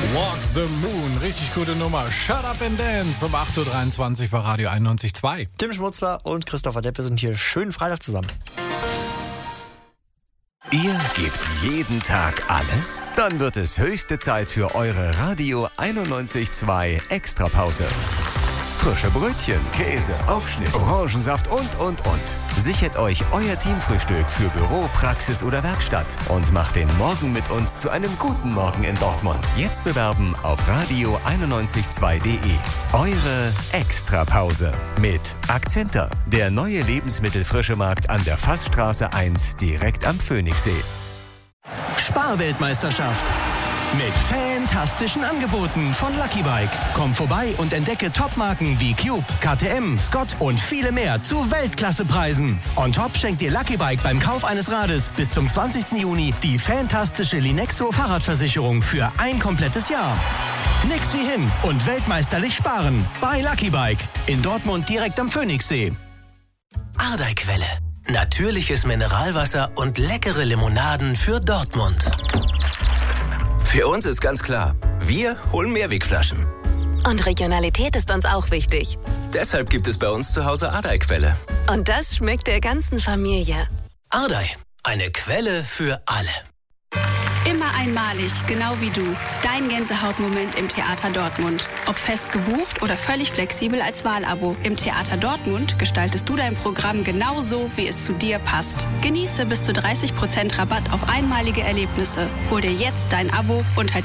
Walk the Moon, richtig gute Nummer. Shut Up and Dance um 8.23 Uhr bei Radio 91.2. Tim Schmutzler und Christopher Deppe sind hier. Schönen Freitag zusammen. Ihr gebt jeden Tag alles? Dann wird es höchste Zeit für eure Radio 91.2 Extrapause. Frische Brötchen, Käse, Aufschnitt, Orangensaft und. Sichert euch euer Teamfrühstück für Büro, Praxis oder Werkstatt und macht den Morgen mit uns zu einem guten Morgen in Dortmund. Jetzt bewerben auf radio992.de. Eure Extrapause mit Akzenter, der neue Lebensmittelfrischemarkt an der Fassstraße 1 direkt am Phoenixsee. Sparweltmeisterschaft. Mit fantastischen Angeboten von Lucky Bike. Komm vorbei und entdecke Topmarken wie Cube, KTM, Scott und viele mehr zu Weltklassepreisen. On top schenkt dir Lucky Bike beim Kauf eines Rades bis zum 20. Juni die fantastische Linexo Fahrradversicherung für ein komplettes Jahr. Nix wie hin und weltmeisterlich sparen bei Lucky Bike. In Dortmund direkt am Phoenixsee. Ardeiquelle. Natürliches Mineralwasser und leckere Limonaden für Dortmund. Für uns ist ganz klar, wir holen Mehrwegflaschen. Und Regionalität ist uns auch wichtig. Deshalb gibt es bei uns zu Hause Ardei-Quelle. Und das schmeckt der ganzen Familie. Ardei, eine Quelle für alle. Immer einmalig, genau wie du. Dein Gänsehautmoment im Theater Dortmund. Ob fest gebucht oder völlig flexibel als Wahlabo. Im Theater Dortmund gestaltest du dein Programm genau so, wie es zu dir passt. Genieße bis zu 30% Rabatt auf einmalige Erlebnisse. Hol dir jetzt dein Abo unter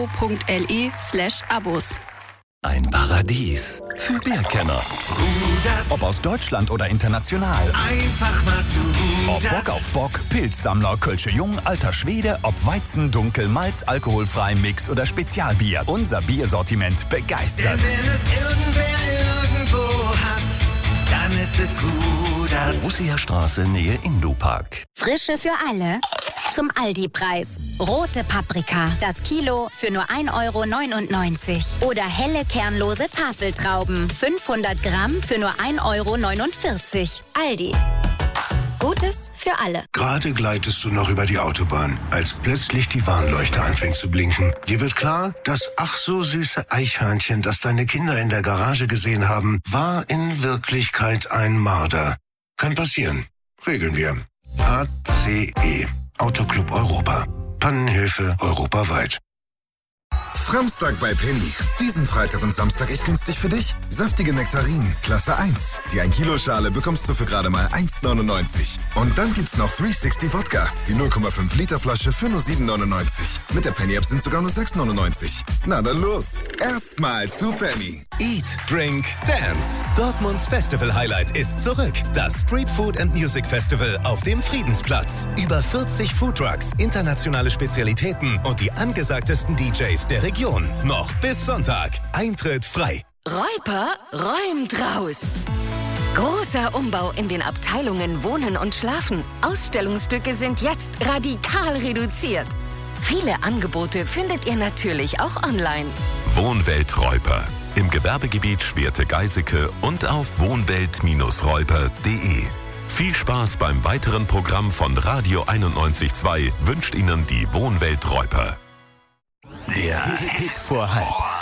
tdo.li/Abos. Ein Paradies für Bierkenner. Ob aus Deutschland oder international. Einfach mal zu Ob Bock auf Bock, Pilzsammler, Kölsche Jung, alter Schwede, ob Weizen, Dunkel, Malz, alkoholfrei, Mix oder Spezialbier. Unser Biersortiment begeistert. Denn wenn es irgendwer irgendwo hat, dann ist es Rudert. Russia Straße, Nähe Indupark. Frische für alle zum Aldi-Preis. Rote Paprika, das Kilo für nur 1,99 €. Oder helle kernlose Tafeltrauben, 500 Gramm für nur 1,49 €. Aldi. Gutes für alle. Gerade gleitest du noch über die Autobahn, als plötzlich die Warnleuchte anfängt zu blinken. Dir wird klar, das ach so süße Eichhörnchen, das deine Kinder in der Garage gesehen haben, war in Wirklichkeit ein Marder. Kann passieren. Regeln wir. ACE. Autoclub Europa. Pannenhilfe europaweit. Samstag bei Penny. Diesen Freitag und Samstag echt günstig für dich. Saftige Nektarinen, Klasse 1. Die 1 Kilo Schale bekommst du für gerade mal 1,99. Und dann gibt's noch 360 Wodka. Die 0,5 Liter Flasche für nur 7,99. Mit der Penny App sind sogar nur 6,99. Na dann los. Erstmal zu Penny. Eat, Drink, Dance. Dortmunds Festival-Highlight ist zurück. Das Street Food and Music Festival auf dem Friedensplatz. Über 40 Foodtrucks, internationale Spezialitäten und die angesagtesten DJs der Region. Noch bis Sonntag. Eintritt frei. Reuper räumt raus. Großer Umbau in den Abteilungen Wohnen und Schlafen. Ausstellungsstücke sind jetzt radikal reduziert. Viele Angebote findet ihr natürlich auch online. Wohnwelt Reuper. Im Gewerbegebiet Schwerte-Geiseke und auf wohnwelt-reuper.de. Viel Spaß beim weiteren Programm von Radio 91.2 wünscht Ihnen die Wohnwelt Reuper. Der Hit vor halb.